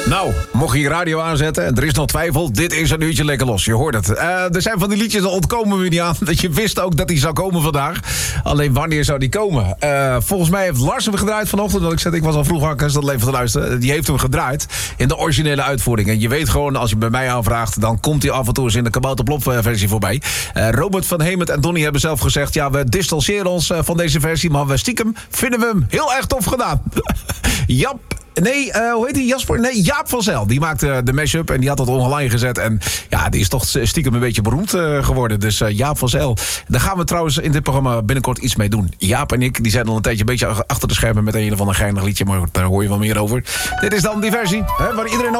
Nou, mocht je je radio aanzetten en er is nog twijfel, dit is een uurtje lekker los. Je hoort het. Er zijn van die liedjes, daar ontkomen we niet aan. Dat je wist ook dat die zou komen vandaag. Alleen wanneer zou die komen? Volgens mij heeft Lars hem gedraaid vanochtend. Want ik was al vroeg wakker, dus dat even te luisteren. Die heeft hem gedraaid in de originele uitvoering. En je weet gewoon, als je bij mij aanvraagt, dan komt hij af en toe eens in de Kabouterplop versie voorbij. Robert van Hemert en Donnie hebben zelf gezegd, ja, we distancieren ons van deze versie, maar we stiekem vinden we hem heel erg tof gedaan. Hoe heet die? Jasper? Nee, Jaap van Zijl. Die maakte de mashup en die had dat online gezet. En ja, die is toch stiekem een beetje beroemd geworden. Dus Jaap van Zijl. Daar gaan we trouwens in dit programma binnenkort iets mee doen. Jaap en ik, die zijn al een tijdje een beetje achter de schermen met een of ander geinig liedje. Maar daar hoor je wel meer over. Dit is dan die versie waar iedereen